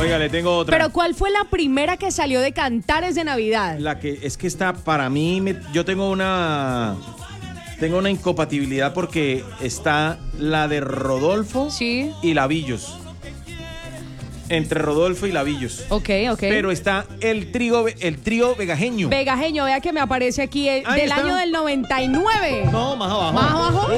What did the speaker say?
Oiga, le tengo otra. Pero ¿cuál fue la primera que salió de Cantares de Navidad? La que es que está para mí, yo tengo una incompatibilidad porque está la de Rodolfo Sí. y Lavillos. Entre Rodolfo y Lavillos. Ok. Pero está el trío vegajeño. Vegajeño, vea que me aparece aquí Ahí del está. año del 99. No, más abajo. ¿Más abajo?